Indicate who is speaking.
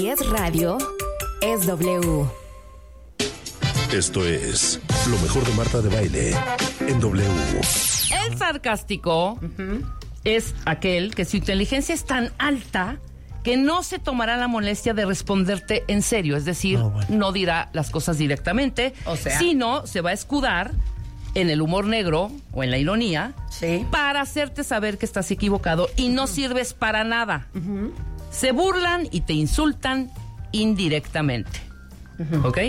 Speaker 1: Si es radio, es W.
Speaker 2: Esto es lo mejor de Marta de Baile en W.
Speaker 3: El sarcástico es aquel que su inteligencia es tan alta que no se tomará la molestia de responderte en serio. Es decir, no dirá las cosas directamente, sino se va a escudar en el humor negro o en la ironía para hacerte saber que estás equivocado y no sirves para nada. Se burlan y te insultan indirectamente. ¿Ok?